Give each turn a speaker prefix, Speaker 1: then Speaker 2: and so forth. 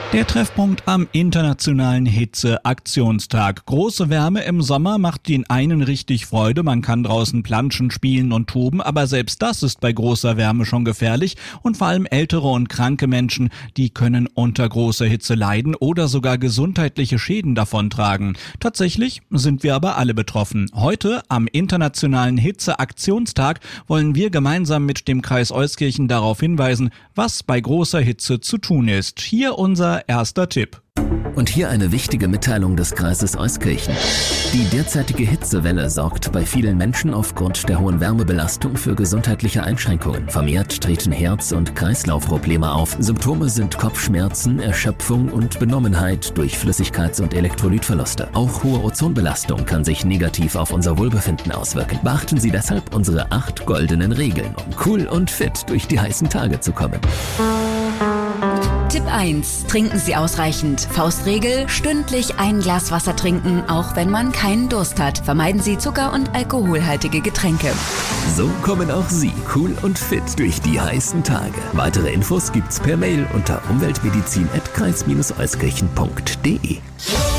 Speaker 1: Der Treffpunkt am Internationalen Hitze-Aktionstag. Große Wärme im Sommer macht den einen richtig Freude, man kann draußen planschen, spielen und toben, aber selbst das ist bei großer Wärme schon gefährlich und vor allem ältere und kranke Menschen, die können unter großer Hitze leiden oder sogar gesundheitliche Schäden davontragen. Tatsächlich sind wir aber alle betroffen. Heute am Internationalen Hitze-Aktionstag wollen wir gemeinsam mit dem Kreis Euskirchen darauf hinweisen, was bei großer Hitze zu tun ist. Hier unser erster Tipp.
Speaker 2: Und hier eine wichtige Mitteilung des Kreises Euskirchen. Die derzeitige Hitzewelle sorgt bei vielen Menschen aufgrund der hohen Wärmebelastung für gesundheitliche Einschränkungen. Vermehrt treten Herz- und Kreislaufprobleme auf. Symptome sind Kopfschmerzen, Erschöpfung und Benommenheit durch Flüssigkeits- und Elektrolytverluste. Auch hohe Ozonbelastung kann sich negativ auf unser Wohlbefinden auswirken. Beachten Sie deshalb unsere 8 goldenen Regeln, um cool und fit durch die heißen Tage zu kommen.
Speaker 3: Tipp 1. Trinken Sie ausreichend. Faustregel: stündlich ein Glas Wasser trinken, auch wenn man keinen Durst hat. Vermeiden Sie Zucker- und alkoholhaltige Getränke.
Speaker 2: So kommen auch Sie cool und fit durch die heißen Tage. Weitere Infos gibt's per Mail unter umweltmedizin@kreis-euskirchen.de.